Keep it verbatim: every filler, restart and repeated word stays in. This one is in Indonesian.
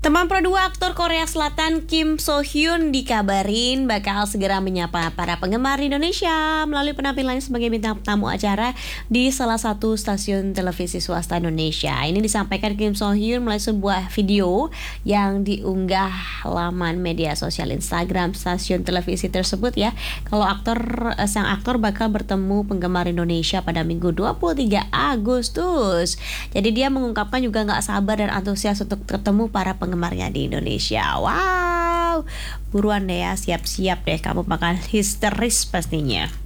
Teman Pro dua aktor Korea Selatan Kim So Hyun dikabarin bakal segera menyapa para penggemar Indonesia melalui penampilannya sebagai bintang tamu acara di salah satu stasiun televisi swasta Indonesia. Ini disampaikan Kim So Hyun melalui sebuah video yang diunggah laman media sosial Instagram stasiun televisi tersebut ya. Kalau aktor sang aktor bakal bertemu penggemar Indonesia pada Minggu dua puluh tiga Agustus. Jadi dia mengungkapkan juga nggak sabar dan antusias untuk ketemu para penggemar penggemarnya di Indonesia. Wow, buruan deh ya, siap-siap deh, kamu bakal histeris pastinya.